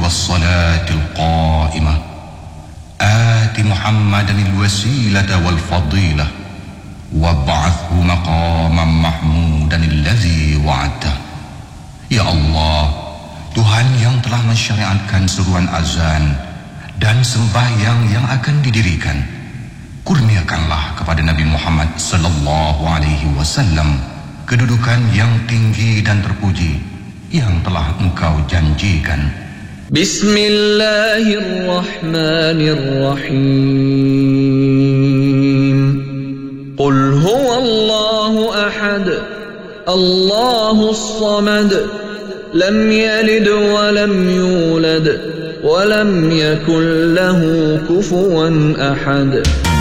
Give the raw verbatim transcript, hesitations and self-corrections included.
والصلاة القائمة آت محمدا الوسيلة والفضيلة وابعثه مقاما محمودا الذي وعدته. Ya Allah, Tuhan yang telah mensyariatkan seruan azan dan sembahyang yang akan didirikan, kurniakanlah kepada Nabi Muhammad sallallahu alaihi wasallam kedudukan yang tinggi dan terpuji yang telah Engkau janjikan. Bismillahirrahmanirrahim. Qul huwallahu ahad, Allahus samad, lam yalid wa lam yulad wa lam yakul lahu kufuwan ahad.